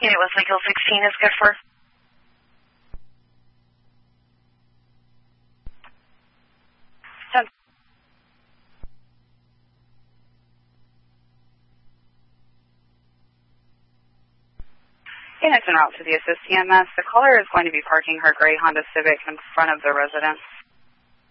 Unit with legal 16 is good for. Units en route to the Assist EMS. The caller is going to be parking her gray Honda Civic in front of the residence.